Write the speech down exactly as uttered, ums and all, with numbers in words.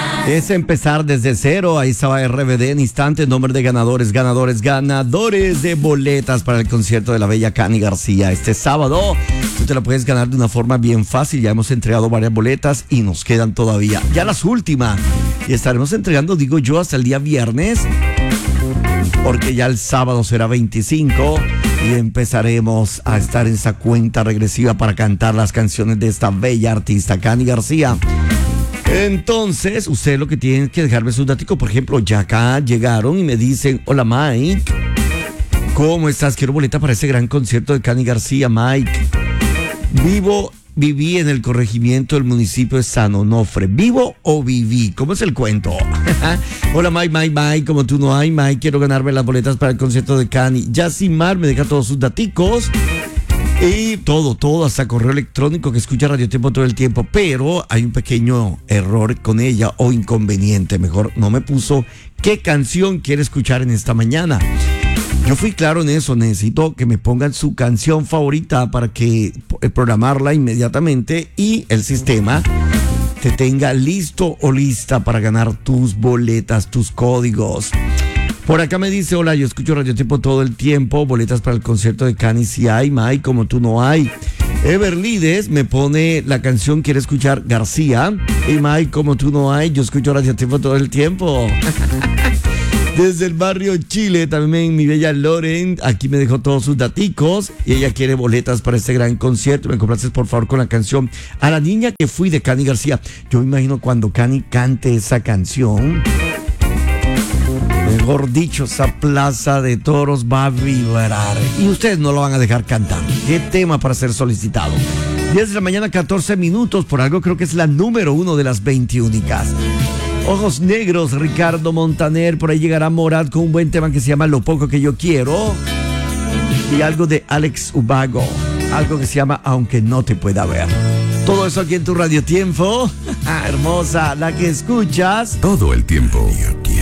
Es empezar desde cero. Ahí estaba R B D en instante. Nombre de ganadores, ganadores, ganadores de boletas para el concierto de la bella Cani García este sábado. Tú te la puedes ganar de una forma bien fácil. Ya hemos entregado varias boletas y nos quedan todavía ya las últimas. Y estaremos entregando, digo yo, hasta el día viernes, porque ya el sábado será veinticinco y empezaremos a estar en esa cuenta regresiva para cantar las canciones de esta bella artista, Cani García. Entonces, usted lo que tiene que dejarme sus datos. Por ejemplo, ya acá llegaron y me dicen: hola Mike, ¿cómo estás? Quiero boleta para ese gran concierto de Cani García, Mike. Vivo, viví en el corregimiento del municipio de San Onofre. ¿Vivo o viví? ¿Cómo es el cuento? Hola Mike, Mike, Mike, como tú no hay, Mike, quiero ganarme las boletas para el concierto de Cani. Yasimar me deja todos sus daticos. Y todo, todo, hasta correo electrónico, que escucha Radio Tiempo todo el tiempo. Pero hay un pequeño error con ella, o inconveniente, mejor, no me puso qué canción quiere escuchar en esta mañana. Yo fui claro en eso, necesito que me pongan su canción favorita para que eh, programarla inmediatamente y el sistema te tenga listo o lista para ganar tus boletas, tus códigos. Por acá me dice: hola, yo escucho Radio Tiempo todo el tiempo, boletas para el concierto de Cani si hay, Mike, como tú no hay. Everlides me pone la canción quiere escuchar García. Y Mike, como tú no hay, yo escucho Radio Tiempo todo el tiempo. Desde el barrio Chile, también mi bella Loren, aquí me dejó todos sus daticos y ella quiere boletas para este gran concierto. Me complaces por favor con la canción A la niña que fui de Cani García. Yo me imagino cuando Cani cante esa canción, mejor dicho, esa plaza de toros va a vibrar y ustedes no lo van a dejar cantar. ¿Qué tema para ser solicitado? diez de la mañana, catorce minutos, por algo creo que es la número uno de las veintiúnicas. Ojos Negros, Ricardo Montaner, por ahí llegará Morat con un buen tema que se llama Lo Poco Que Yo Quiero. Y algo de Alex Ubago, algo que se llama Aunque No Te Pueda Ver. Todo eso aquí en tu Radio Tiempo. Hermosa, la que escuchas todo el tiempo.